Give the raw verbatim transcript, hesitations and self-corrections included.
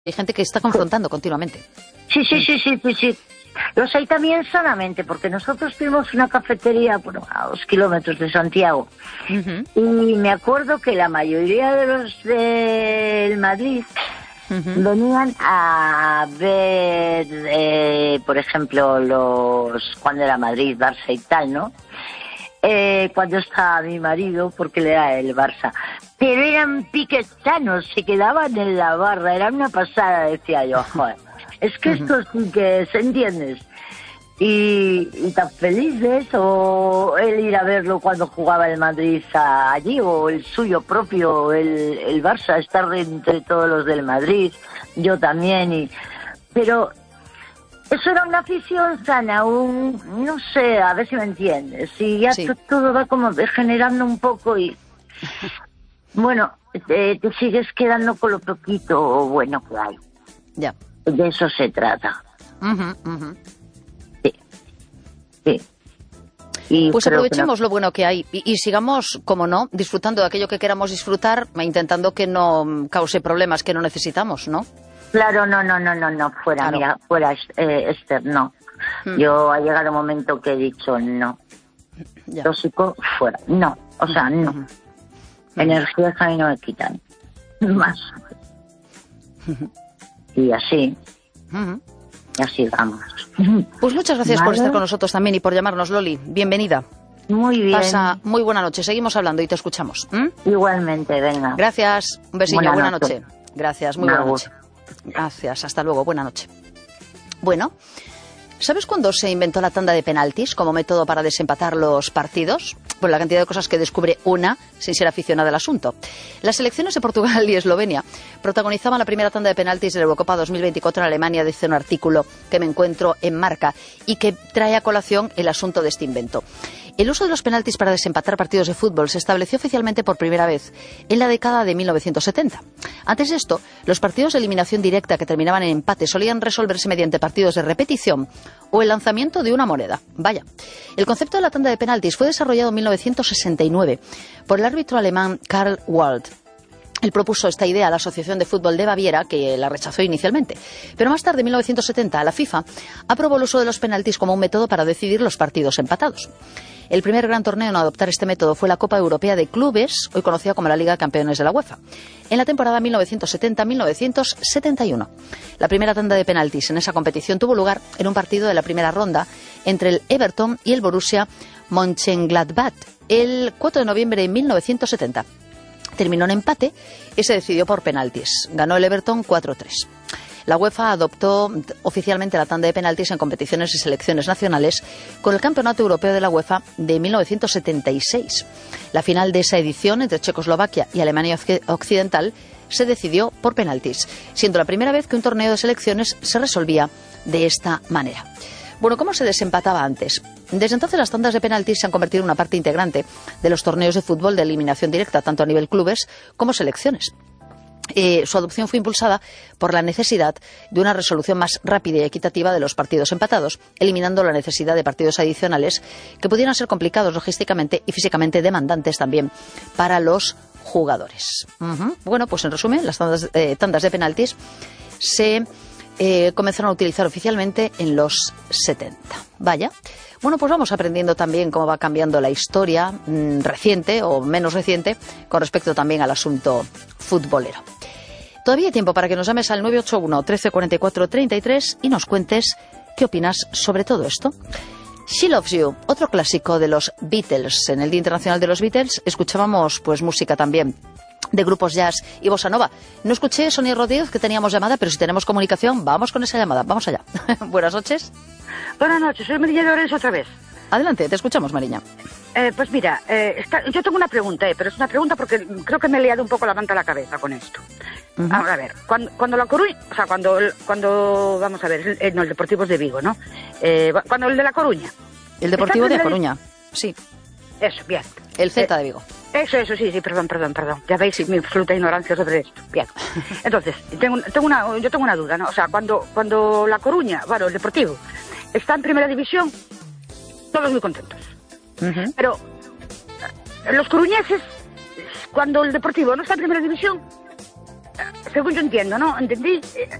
Hay gente que está confrontando continuamente. Sí, sí, sí, sí, sí, sí. Los hay también sanamente, porque nosotros tuvimos una cafetería, bueno, a dos kilómetros de Santiago. Uh-huh. Y me acuerdo que la mayoría de los del Madrid uh-huh. venían a ver, eh, por ejemplo, los cuando era Madrid, Barça y tal, ¿no? Eh, cuando estaba mi marido, porque él era el Barça. Pero eran piquetanos, se quedaban en la barra, era una pasada, decía yo, joder. Es que esto sí que se entiendes. Y, y tan felices, o él ir a verlo cuando jugaba el Madrid a, allí, o el suyo propio, el, el Barça, estar entre todos los del Madrid, yo también. Y pero eso era una afición sana, un, no sé, a ver si me entiendes. Y ya sí. t- todo va como degenerando un poco y, bueno, te, te sigues quedando con lo poquito bueno que hay. Ya. De eso se trata. Uh-huh, uh-huh. Sí. Sí. Y pues aprovechemos no... lo bueno que hay y, y sigamos, como no, disfrutando de aquello que queramos disfrutar, intentando que no cause problemas que no necesitamos, ¿no? Claro, no, no, no, no, no, fuera, claro. Mira, fuera, eh, Esther, no. Mm. Yo ha llegado un momento que he dicho no. Ya. Tóxico, fuera, no, o sea, no. Uh-huh. Energías a mí no me quitan. Más. Uh-huh. Y así, uh-huh. y así vamos. Pues muchas gracias ¿Vale? por estar con nosotros también y por llamarnos, Loli. Bienvenida. Muy bien. Pasa muy buena noche. Seguimos hablando y te escuchamos. ¿Mm? Igualmente, venga. Gracias. Un besillo. Buena, buena noche. noche. Gracias. Muy buena noche. Gracias. Hasta luego. Buena noche. Bueno, ¿sabes cuándo se inventó la tanda de penaltis como método para desempatar los partidos? Por la cantidad de cosas que descubre una sin ser aficionada al asunto. Las selecciones de Portugal y Eslovenia protagonizaban la primera tanda de penaltis de la Eurocopa dos mil veinticuatro en Alemania, dice un artículo que me encuentro en Marca y que trae a colación el asunto de este invento. El uso de los penaltis para desempatar partidos de fútbol se estableció oficialmente por primera vez en la década de mil novecientos setenta. Antes de esto, los partidos de eliminación directa que terminaban en empate solían resolverse mediante partidos de repetición o el lanzamiento de una moneda. Vaya. El concepto de la tanda de penaltis fue desarrollado en mil novecientos sesenta y nueve por el árbitro alemán Karl Wald. Él propuso esta idea a la Asociación de Fútbol de Baviera, que la rechazó inicialmente. Pero más tarde, en mil novecientos setenta, la FIFA aprobó el uso de los penaltis como un método para decidir los partidos empatados. El primer gran torneo en adoptar este método fue la Copa Europea de Clubes, hoy conocida como la Liga de Campeones de la UEFA, en la temporada mil novecientos setenta a mil novecientos setenta y uno. La primera tanda de penaltis en esa competición tuvo lugar en un partido de la primera ronda entre el Everton y el Borussia Mönchengladbach el cuatro de noviembre de mil novecientos setenta. Terminó en empate y se decidió por penaltis. Ganó el Everton cuatro a tres. La UEFA adoptó oficialmente la tanda de penaltis en competiciones y selecciones nacionales con el Campeonato Europeo de la UEFA de mil novecientos setenta y seis. La final de esa edición entre Checoslovaquia y Alemania Occidental se decidió por penaltis, siendo la primera vez que un torneo de selecciones se resolvía de esta manera. Bueno, ¿cómo se desempataba antes? Desde entonces las tandas de penaltis se han convertido en una parte integrante de los torneos de fútbol de eliminación directa, tanto a nivel clubes como selecciones. Eh, su adopción fue impulsada por la necesidad de una resolución más rápida y equitativa de los partidos empatados, eliminando la necesidad de partidos adicionales que pudieran ser complicados logísticamente y físicamente demandantes también para los jugadores. Uh-huh. Bueno, pues en resumen, las tandas, eh, tandas de penaltis se eh, comenzaron a utilizar oficialmente en los setenta. Vaya. Bueno, pues vamos aprendiendo también cómo va cambiando la historia mmm, reciente o menos reciente con respecto también al asunto futbolero. Todavía hay tiempo para que nos llames al nueve ocho uno, trece cuarenta y cuatro, treinta y tres y nos cuentes qué opinas sobre todo esto. She Loves You, otro clásico de los Beatles. En el Día Internacional de los Beatles escuchábamos pues música también de grupos jazz y bossa nova. No escuché, Sonia Rodríguez, que teníamos llamada, pero si tenemos comunicación, vamos con esa llamada. Vamos allá. Buenas noches. Buenas noches, soy Mariña de Orense otra vez. Adelante, te escuchamos, Mariña. Eh, pues mira, eh, está, yo tengo una pregunta, eh, pero es una pregunta porque creo que me he liado un poco la manta a la cabeza con esto. Uh-huh. Ahora, a ver, cuando, cuando La Coruña, o sea, cuando, cuando vamos a ver, eh, no, el Deportivo es de Vigo, ¿no? Eh, cuando el de La Coruña. El Deportivo de Coruña, sí. Eso, bien. El Celta eh, de Vigo. Eso, eso, sí, sí, perdón, perdón, perdón. Ya veis mi absoluta ignorancia sobre esto. Bien. Entonces, tengo, tengo una, yo tengo una duda, ¿no? O sea, cuando, cuando La Coruña, bueno, el Deportivo, está en primera división, todos muy contentos. Uh-huh. Pero los coruñeses, cuando el Deportivo no está en primera división, según yo entiendo, ¿no? Entendí,